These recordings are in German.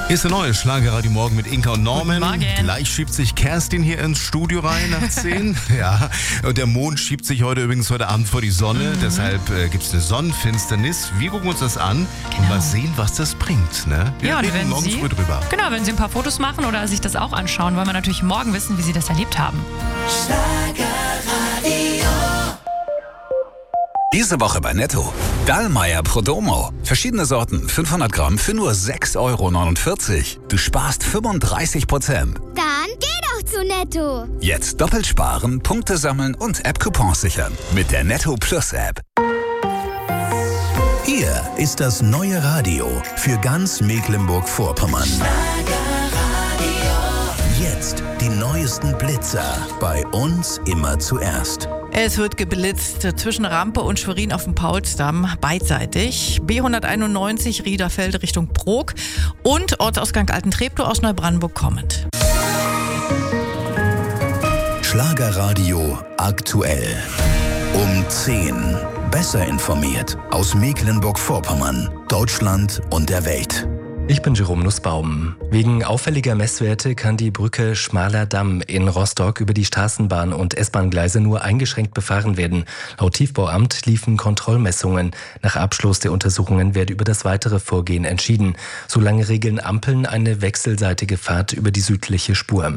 Ist der neue Schlagerradio Morgen mit Inka und Norman. Guten Morgen. Gleich schiebt sich Kerstin hier ins Studio rein nach 10. Ja, und der Mond schiebt sich heute Abend vor die Sonne. Deshalb gibt es eine Sonnenfinsternis. Wir gucken uns das an und mal sehen, was das bringt. Ne? Wir reden morgen früh drüber. Genau, wenn Sie ein paar Fotos machen oder sich das auch anschauen, wollen wir natürlich morgen wissen, wie Sie das erlebt haben. Diese Woche bei Netto. Dallmayr Prodomo. Verschiedene Sorten, 500 Gramm für nur 6,49 €. Du sparst 35%. Dann geh doch zu Netto. Jetzt doppelt sparen, Punkte sammeln und App-Coupons sichern. Mit der Netto Plus App. Hier ist das neue Radio für ganz Mecklenburg-Vorpommern. Jetzt die neuesten Blitzer. Bei uns immer zuerst. Es wird geblitzt zwischen Rampe und Schwerin auf dem Paulsdamm, beidseitig. B191 Riederfelde Richtung Brok und Ortsausgang Altentreptow aus Neubrandenburg kommend. Schlagerradio aktuell. Um 10. Besser informiert aus Mecklenburg-Vorpommern, Deutschland und der Welt. Ich bin Jerome Nussbaum. Wegen auffälliger Messwerte kann die Brücke Schmaler Damm in Rostock über die Straßenbahn- und S-Bahn-Gleise nur eingeschränkt befahren werden. Laut Tiefbauamt liefen Kontrollmessungen. Nach Abschluss der Untersuchungen werde über das weitere Vorgehen entschieden. Solange regeln Ampeln eine wechselseitige Fahrt über die südliche Spur.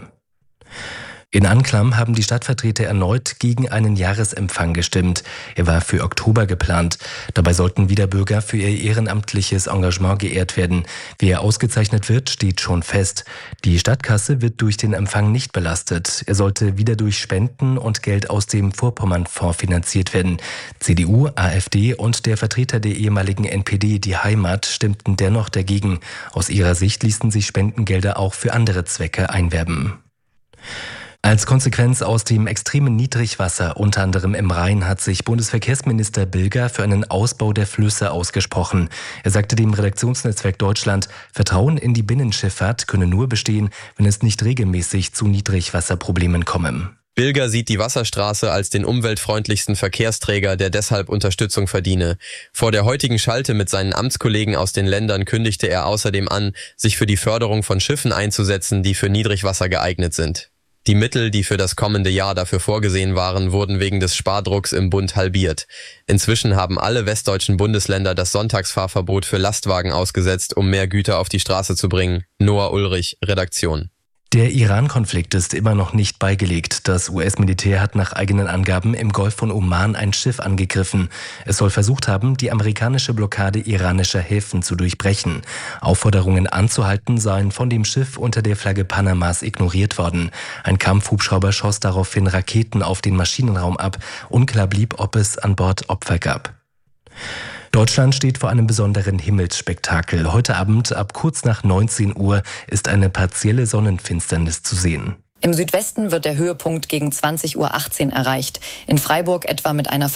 In Anklam haben die Stadtvertreter erneut gegen einen Jahresempfang gestimmt. Er war für Oktober geplant. Dabei sollten wieder Bürger für ihr ehrenamtliches Engagement geehrt werden. Wer ausgezeichnet wird, steht schon fest. Die Stadtkasse wird durch den Empfang nicht belastet. Er sollte wieder durch Spenden und Geld aus dem Vorpommernfonds finanziert werden. CDU, AfD und der Vertreter der ehemaligen NPD, die Heimat, stimmten dennoch dagegen. Aus ihrer Sicht ließen sich Spendengelder auch für andere Zwecke einwerben. Als Konsequenz aus dem extremen Niedrigwasser, unter anderem im Rhein, hat sich Bundesverkehrsminister Bilger für einen Ausbau der Flüsse ausgesprochen. Er sagte dem Redaktionsnetzwerk Deutschland, Vertrauen in die Binnenschifffahrt könne nur bestehen, wenn es nicht regelmäßig zu Niedrigwasserproblemen komme. Bilger sieht die Wasserstraße als den umweltfreundlichsten Verkehrsträger, der deshalb Unterstützung verdiene. Vor der heutigen Schalte mit seinen Amtskollegen aus den Ländern kündigte er außerdem an, sich für die Förderung von Schiffen einzusetzen, die für Niedrigwasser geeignet sind. Die Mittel, die für das kommende Jahr dafür vorgesehen waren, wurden wegen des Spardrucks im Bund halbiert. Inzwischen haben alle westdeutschen Bundesländer das Sonntagsfahrverbot für Lastwagen ausgesetzt, um mehr Güter auf die Straße zu bringen. Noah Ulrich, Redaktion. Der Iran-Konflikt ist immer noch nicht beigelegt. Das US-Militär hat nach eigenen Angaben im Golf von Oman ein Schiff angegriffen. Es soll versucht haben, die amerikanische Blockade iranischer Häfen zu durchbrechen. Aufforderungen anzuhalten seien von dem Schiff unter der Flagge Panamas ignoriert worden. Ein Kampfhubschrauber schoss daraufhin Raketen auf den Maschinenraum ab. Unklar blieb, ob es an Bord Opfer gab. Deutschland steht vor einem besonderen Himmelsspektakel. Heute Abend ab kurz nach 19 Uhr ist eine partielle Sonnenfinsternis zu sehen. Im Südwesten wird der Höhepunkt gegen 20:18 Uhr erreicht. In Freiburg etwa mit einer